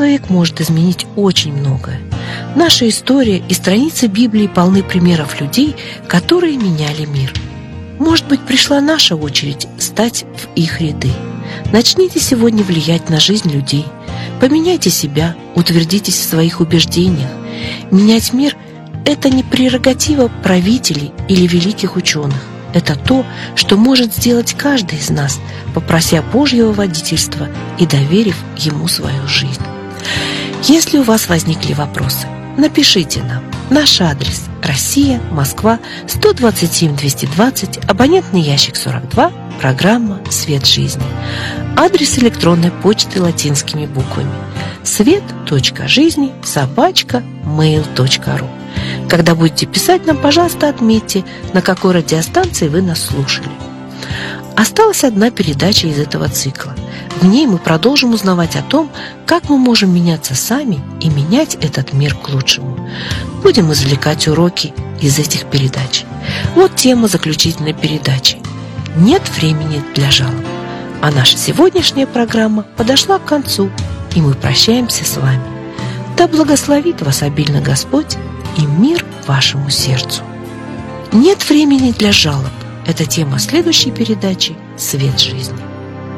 человек может изменить очень многое. Наша история и страницы Библии полны примеров людей, которые меняли мир. Может быть, пришла наша очередь стать в их ряды. Начните сегодня влиять на жизнь людей. Поменяйте себя, утвердитесь в своих убеждениях. Менять мир – это не прерогатива правителей или великих ученых. Это то, что может сделать каждый из нас, попрося Божьего водительства и доверив Ему свою жизнь. Если у вас возникли вопросы, напишите нам. Наш адрес – Россия, Москва, 127-220, абонентный ящик 42, программа «Свет жизни». Адрес электронной почты латинскими буквами свет.жизни@mail.ru. Когда будете писать нам, пожалуйста, отметьте, на какой радиостанции вы нас слушали. Осталась одна передача из этого цикла. В ней мы продолжим узнавать о том, как мы можем меняться сами и менять этот мир к лучшему. Будем извлекать уроки из этих передач. Вот тема заключительной передачи. Нет времени для жалоб. А наша сегодняшняя программа подошла к концу, и мы прощаемся с вами. Да благословит вас обильно Господь и мир вашему сердцу. Нет времени для жалоб. Это тема следующей передачи «Свет жизни».